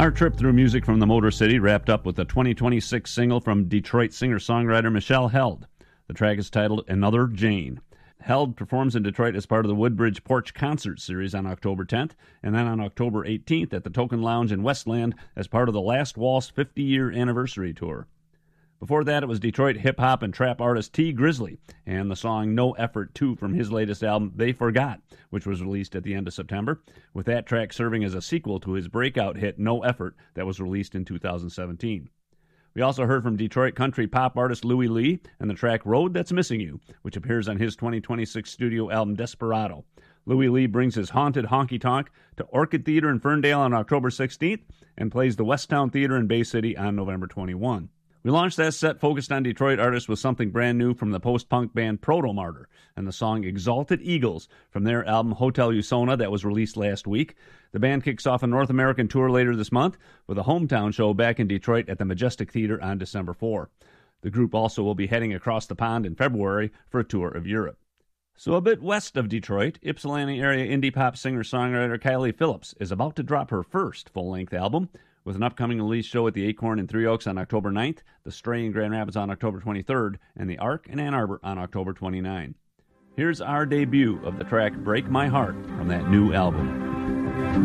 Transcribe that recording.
Our trip through music from the Motor City wrapped up with the 2026 single from Detroit singer-songwriter Michelle Held. The track is titled Another Jane. Held performs in Detroit as part of the Woodbridge Porch Concert Series on October 10th, and then on October 18th at the Token Lounge in Westland as part of the Last Waltz 50-year anniversary tour. Before that, it was Detroit hip-hop and trap artist T. Grizzly and the song No Effort 2 from his latest album, They Forgot, which was released at the end of September, with that track serving as a sequel to his breakout hit No Effort that was released in 2017. We also heard from Detroit country pop artist Louie Lee and the track Road That's Missing You, which appears on his 2026 studio album Desperado. Louie Lee brings his haunted honky-tonk to Orchid Theater in Ferndale on October 16th and plays the Westtown Theater in Bay City on November 21. We launched that set focused on Detroit artists with something brand new from the post-punk band Proto-Martyr and the song Exalted Eagles from their album Hotel Usona that was released last week. The band kicks off a North American tour later this month with a hometown show back in Detroit at the Majestic Theater on December 4. The group also will be heading across the pond in February for a tour of Europe. So a bit west of Detroit, Ypsilanti area indie pop singer-songwriter Kylie Phillips is about to drop her first full-length album, with an upcoming release show at the Acorn in Three Oaks on October 9th, the Stray in Grand Rapids on October 23rd, and the Arc in Ann Arbor on October 29th. Here's our debut of the track Break My Heart from that new album.